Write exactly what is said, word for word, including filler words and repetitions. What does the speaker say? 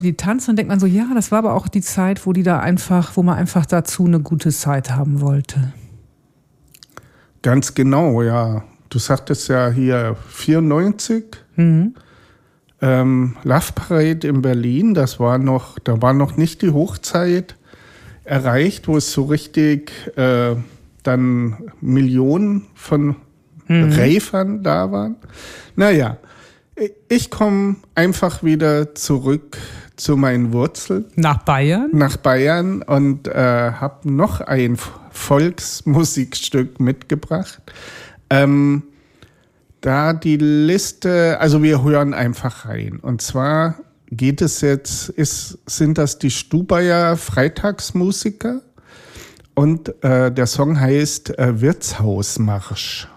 die tanzen, dann denkt man so, ja, das war aber auch die Zeit, wo die da einfach, wo man einfach dazu eine gute Zeit haben wollte. Ganz genau, ja. Du sagtest ja hier vierundneunzig, mhm. ähm, Love Parade in Berlin, das war noch, da war noch nicht die Hochzeit erreicht, wo es so richtig äh, dann Millionen von mhm. Ravern da waren. Naja, ich komme einfach wieder zurück zu meinen Wurzeln. Nach Bayern? Nach Bayern und äh, habe noch ein Volksmusikstück mitgebracht. Ähm, da die Liste, also wir hören einfach rein. Und zwar geht es jetzt, ist, sind das die Stubaier Freitagsmusiker und äh, der Song heißt äh, Wirtshausmarsch.